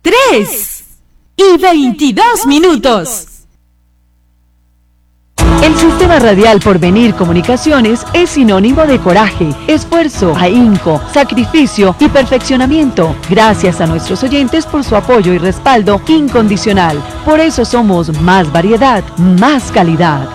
3:22. El Sistema Radial Porvenir Comunicaciones es sinónimo de coraje, esfuerzo, ahínco, sacrificio y perfeccionamiento. Gracias a nuestros oyentes por su apoyo y respaldo incondicional. Por eso somos más variedad, más calidad.